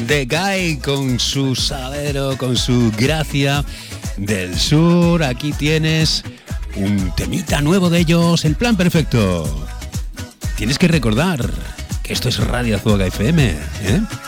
The Guy con su salero, con su gracia del sur. Aquí tienes un temita nuevo de ellos, El Plan Perfecto. Tienes que recordar que esto es Radio Azúcar FM, ¿eh?